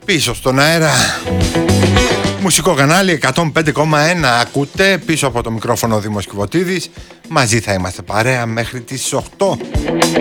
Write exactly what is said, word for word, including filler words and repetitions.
Πίσω στον αέρα, μουσικό κανάλι εκατόν πέντε κόμμα ένα ακούτε, πίσω από το μικρόφωνο Δήμος Κιβωτίδης. Μαζί θα είμαστε παρέα μέχρι τις οκτώ.